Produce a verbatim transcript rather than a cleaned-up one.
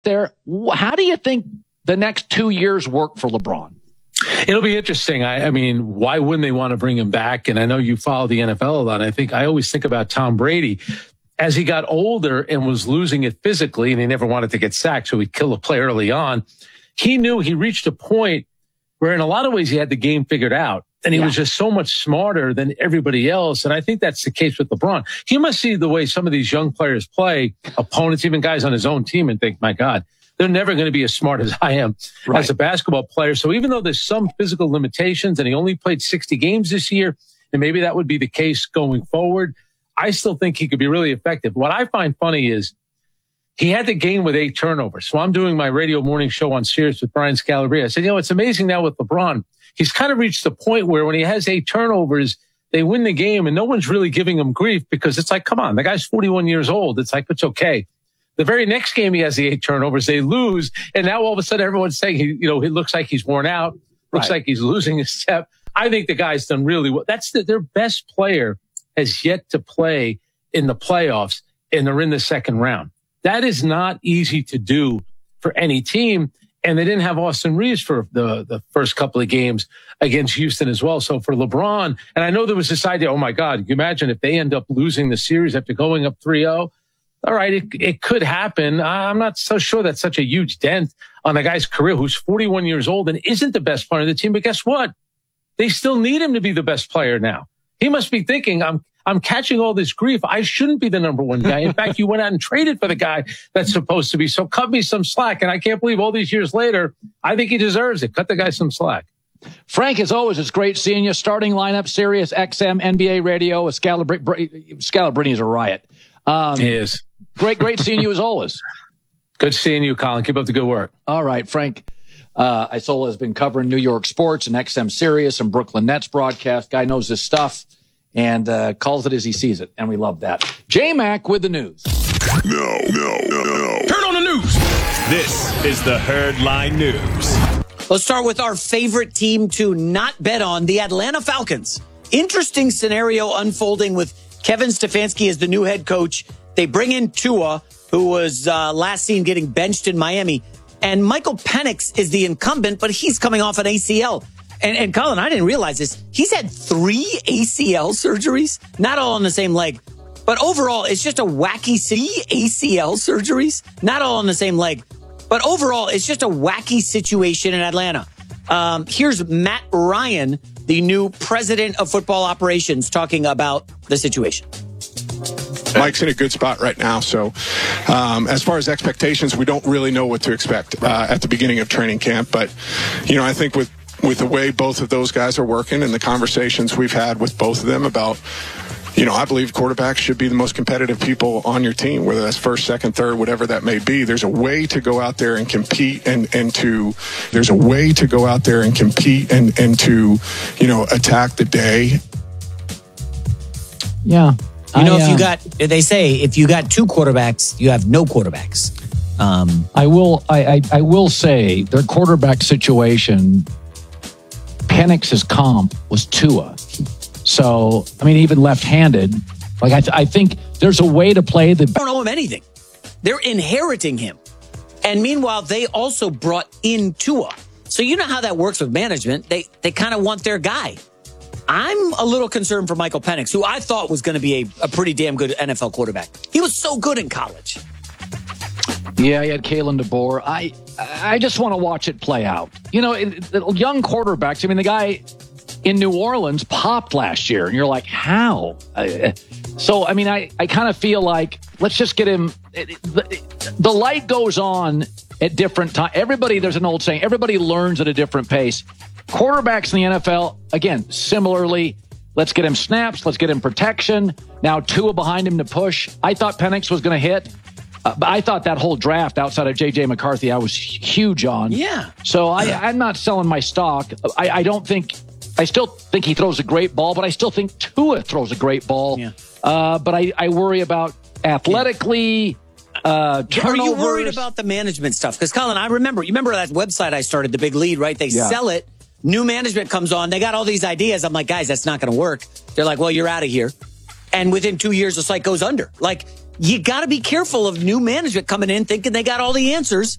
there. How do you think the next two years work for LeBron? It'll be interesting. I, I mean, why wouldn't they want to bring him back? And I know you follow the N F L a lot. I think I always think about Tom Brady. As he got older and was losing it physically, and he never wanted to get sacked, so he'd kill a play early on, he knew he reached a point where in a lot of ways he had the game figured out. And he yeah. was just so much smarter than everybody else. And I think that's the case with LeBron. He must see the way some of these young players play, opponents, even guys on his own team, and think, my God, they're never going to be as smart as I am right. as a basketball player. So even though there's some physical limitations and he only played sixty games this year, and maybe that would be the case going forward, I still think he could be really effective. What I find funny is he had the game with eight turnovers. So I'm doing my radio morning show on Sirius with Brian Scalabrine. I said, you know, it's amazing now with LeBron. He's kind of reached the point where when he has eight turnovers, they win the game and no one's really giving him grief because it's like, come on, the guy's forty-one years old. It's like, it's okay. The very next game, he has the eight turnovers. They lose. And now all of a sudden everyone's saying, he, you know, it looks like he's worn out. Looks right. like he's losing his step. I think the guy's done really well. That's the, their best player has yet to play in the playoffs, and they're in the second round. That is not easy to do for any team. And they didn't have Austin Reeves for the, the first couple of games against Houston as well. So for LeBron, and I know there was this idea, oh my God, you imagine if they end up losing the series after going up three oh. All right, it, it could happen. I'm not so sure that's such a huge dent on a guy's career who's forty-one years old and isn't the best player of the team. But guess what? They still need him to be the best player now. He must be thinking, I'm I'm catching all this grief. I shouldn't be the number one guy. In fact, you went out and traded for the guy that's supposed to be. So cut me some slack. And I can't believe all these years later, I think he deserves it. Cut the guy some slack. Frank, as always, it's great seeing you. Starting lineup, Sirius X M, N B A Radio, Scalabrine, Scalabrine is a riot. Um, he is. Great, great seeing you as always. Good seeing you, Colin. Keep up the good work. All right, Frank. Uh, Isola has been covering New York sports and X M Sirius and Brooklyn Nets broadcast. Guy knows his stuff and uh, calls it as he sees it, and we love that. J-Mac with the news. No, no, no, no. Turn on the news. This is the Herdline News. Let's start with our favorite team to not bet on, the Atlanta Falcons. Interesting scenario unfolding with Kevin Stefanski as the new head coach. They bring in Tua, who was uh, last seen getting benched in Miami, and Michael Penix is the incumbent, but he's coming off an A C L. And, and Colin, I didn't realize this. He's had three A C L surgeries, not all on the same leg. But overall, it's just a wacky three A C L surgeries, not all on the same leg. But overall, it's just a wacky situation in Atlanta. Um, here's Matt Ryan, the new president of football operations, talking about the situation. Mike's in a good spot right now. So um, as far as expectations, we don't really know what to expect uh, at the beginning of training camp. But, you know, I think with with the way both of those guys are working and the conversations we've had with both of them about, you know, I believe quarterbacks should be the most competitive people on your team, whether that's first, second, third, whatever that may be. There's a way to go out there and compete and, and to, there's a way to go out there and compete and, and to, you know, attack the day. Yeah. You know, I, if you uh, got, they say, if you got two quarterbacks, you have no quarterbacks. Um, I will, I, I, I will say their quarterback situation, Penix's comp was Tua. So, I mean, even left-handed, like I, th- I think there's a way to play the. They don't owe him anything. They're inheriting him. And meanwhile, they also brought in Tua. So you know how that works with management. They, they kind of want their guy. I'm a little concerned for Michael Penix, who I thought was going to be a, a pretty damn good N F L quarterback. He was so good in college. Yeah, he had Kalen DeBoer. I I just want to watch it play out. You know, it, it, young quarterbacks. I mean, the guy in New Orleans popped last year, and you're like, how? Uh, so, I mean, I, I kind of feel like let's just get him. It, it, the, the light goes on at different times. Everybody, there's an old saying, everybody learns at a different pace. Quarterbacks in the N F L, again, similarly, let's get him snaps, let's get him protection. Now, Tua behind him to push. I thought Penix was going to hit. Uh, but I thought that whole draft outside of J J McCarthy, I was huge on. Yeah. So I, I'm not selling my stock. I, I don't think, I still think he throws a great ball, but I still think Tua throws a great ball. Yeah. Uh, but I, I worry about athletically, uh, turnovers. Are you worried about the management stuff? Because, Colin, I remember, you remember that website I started, The Big Lead, right? They Yeah. sell it. New management comes on. They got all these ideas. I'm like, guys, that's not going to work. They're like, well, you're out of here. And within two years, the site goes under. Like, you got to be careful of new management coming in thinking they got all the answers.